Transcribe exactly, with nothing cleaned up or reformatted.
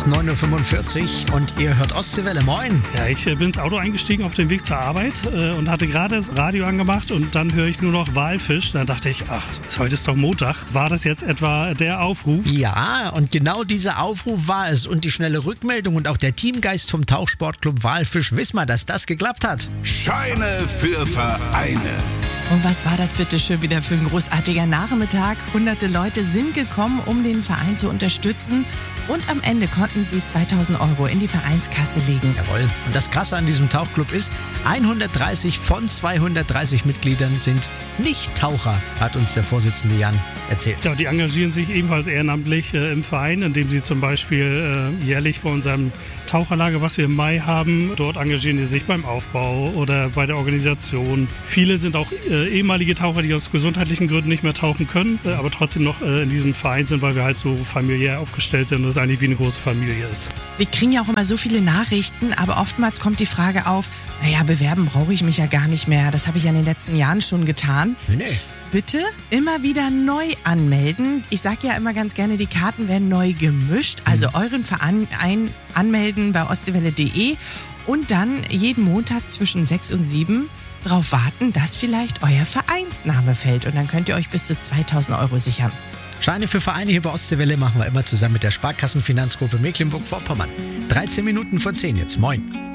ist neun Uhr fünfundvierzig und ihr hört Ostseewelle. Moin. Ja, ich bin ins Auto eingestiegen auf dem Weg zur Arbeit äh, und hatte gerade das Radio angemacht und dann höre ich nur noch Walfisch. Dann dachte ich, ach, heute ist doch Montag. War das jetzt etwa der Aufruf? Ja, und genau dieser Aufruf war es und die schnelle Rückmeldung und auch der Teamgeist vom Tauchsportclub Walfisch. Wissen wir, dass das geklappt hat. Scheine für Vereine. Und was war das bitte schön wieder für ein großartiger Nachmittag? Hunderte Leute sind gekommen, um den Verein zu unterstützen. Und am Ende konnten sie zweitausend Euro in die Vereinskasse legen. Jawohl. Und das Krasse an diesem Tauchclub ist, hundertdreißig von zweihundertdreißig Mitgliedern sind Nicht-Taucher, hat uns der Vorsitzende Jan erzählt. Ja, die engagieren sich ebenfalls ehrenamtlich äh, im Verein, indem sie zum Beispiel äh, jährlich bei unserem Taucherlager, was wir im Mai haben, dort engagieren die sich beim Aufbau oder bei der Organisation. Viele sind auch äh, ehemalige Taucher, die aus gesundheitlichen Gründen nicht mehr tauchen können, äh, aber trotzdem noch äh, in diesem Verein sind, weil wir halt so familiär aufgestellt sind und es eigentlich wie eine große Familie ist. Wir kriegen ja auch immer so viele Nachrichten, aber oftmals kommt die Frage auf, naja, bewerben brauche ich mich ja gar nicht mehr. Das habe ich ja in den letzten Jahren schon getan. Nee, nee. Bitte immer wieder neu anmelden. Ich sage ja immer ganz gerne, die Karten werden neu gemischt. Also euren Verein ein- anmelden bei ostseewelle punkt de und dann jeden Montag zwischen sechs und sieben darauf warten, dass vielleicht euer Vereinsname fällt. Und dann könnt ihr euch bis zu zweitausend Euro sichern. Scheine für Vereine hier bei Ostseewelle machen wir immer zusammen mit der Sparkassenfinanzgruppe Mecklenburg-Vorpommern. dreizehn Minuten vor zehn jetzt. Moin.